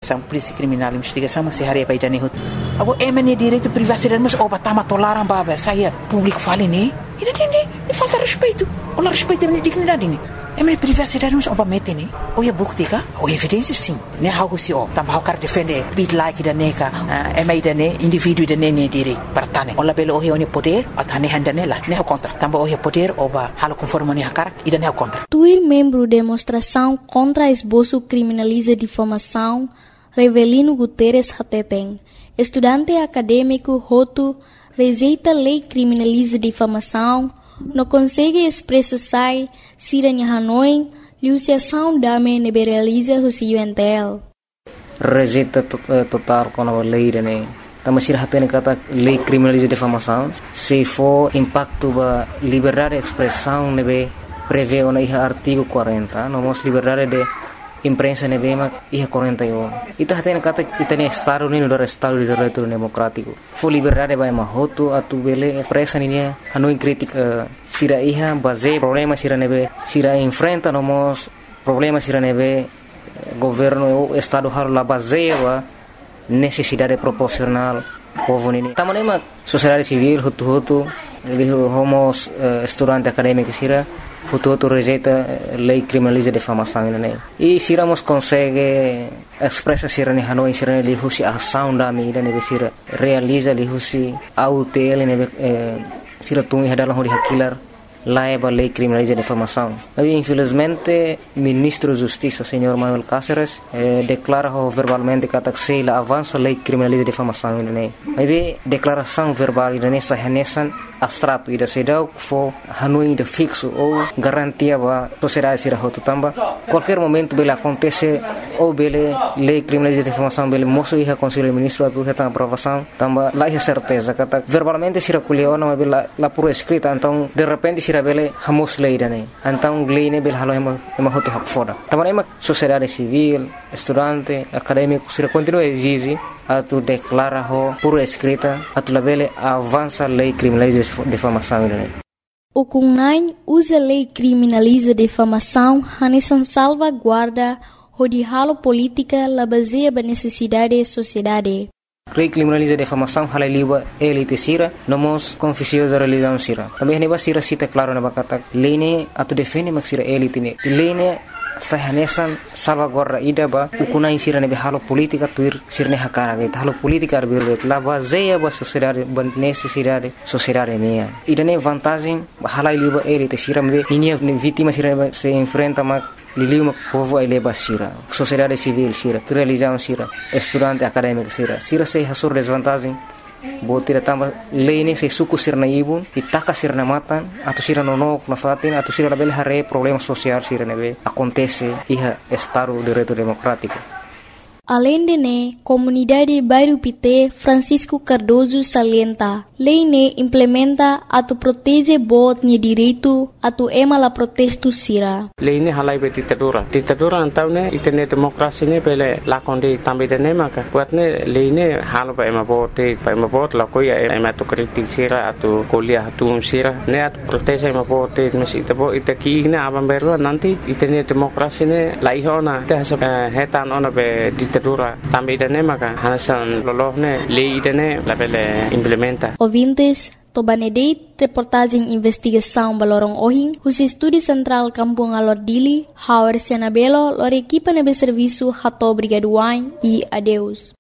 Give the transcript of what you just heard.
investigação, polícia criminal, investigação, mas se haria para ir hut. Agora, é direito de privacidade, mas oba, tá toleram, baba, saia, público fala, né? E falta respeito. Olha, respeito a minha dignidade, né? É minha privacidade, mas oba, mete, né? Ou é book, ou evidência, sim. Né, algo se, ó, também o cara defende, bit like da neca, é meio da né, indivíduo da né, direito, para tane. Olha, belo, o é poder, a tane handa nela, né, o contra. Também o é poder, oba, halo conforme né, a cara, e da né, o contra. Tuir membro de demonstração contra esboço criminaliza difamação, Revelino Guterres Hateteng, estudante acadêmico Roto, rejeita lei criminaliza difamação, não consegue expressar Siranya Hanoi, liusiação dame neberaliza o UNTL. Rejeita total com a lei, né? Também se hatene kata lei criminaliza difamação, se for impacto ba liberdade de expressão, nebe prevê o artigo 40, nomos liberdade de imprensa nebema ia 41. Ita hatene kata itane estado ni no estado de direito democrático. Fo liberdade ba mahoto atu bele presa ni hanoi crítica sira iha base problema sira nebe sira enfrenta nomos problema sira nebe governo o estado har la base wa necessidade proporcional povo ni. Tamanema sociedade civil hutu homos estudante acadêmico sira hutu rejeita lei criminaliza difamação né. E siramos consegue expressa sira ni Hanoi sira li husi ação da medida ne sira realiza li husi autel ne sira tungi hadalah hori hakilar laiba lei criminaliza difamação. Mas infelizmente ministro de Justiça senhor Manuel Cáceres declara verbalmente que la avança lei criminaliza difamação né. Mas declaração verbal nessa renesan abstrato ida sedau fo Hanoi de fixo ou garantia ba sociedade sira hotu tamba qualquer momento bela acontece ou bele lei criminaliza difamação bele moço ia conselho ministro a aprovação tamba lá é certeza que verbalmente sira culiona mas bela la por escrita então de repente sira bele hamos lei dane então lei ne bele halo ema hotu hak foda tamba ema sociedade civil estudante acadêmico sira continua exige atu declara ho por escrita atu labele avança lei criminaliza difamação né. O CUNAI usa lei criminaliza difamação hanesan salvaguarda de halo política la baseia ba necessidade da sociedade. Lei criminaliza difamação halaliwa elite sira nomos confissões da religião sira. Também neba sira cita claro na bakata lei ne atu defende mak sira elite ne. Lei ne sahanesan salvaguarda ida ba ukunai sira nebe halo politika tuir sirne hakara ve halo politika arbir la baseia ba sociedade ba necessidade sociedade ne ida ne vantagem halai liba elite sira me ninia vítima sira se enfrenta mak liliu povo ai leba sira sociedade civil sira religião sira estudante acadêmico sira se hasur desvantagem botira tamba lei se suku sirna ibun itaka sirna matan atau sira nonok na fatin atau sira label hare problema social sira nebe acontece iha estado de direito democrático. Além de ne, comunidade Bairro Pité Francisco Cardoso salienta, lei ne implementa atu protege bot ni direito atu ema la protesto sira. Lei ne halai be ditadura antau ne itene demokrasi ne pele lakonde tambe de ne maka buat ne lei ne halo ba ema bot la koya ema tu kritik sira atu kuliah atu sira ne atu protege ema bot mesi tabo itaki ne abam berwa nanti itene demokrasi ne laihona te hetan ona be ditadura tambe de ne maka hanasan lolohne lei de ne la pele implementa. Ouvintes, Tobanedeit, reportagem investigação Balorong Ohing, os estúdio central Kampung Alordili, Hauer Senabelo, lor equipa nebe serviço Hato Brigaduain e adeus.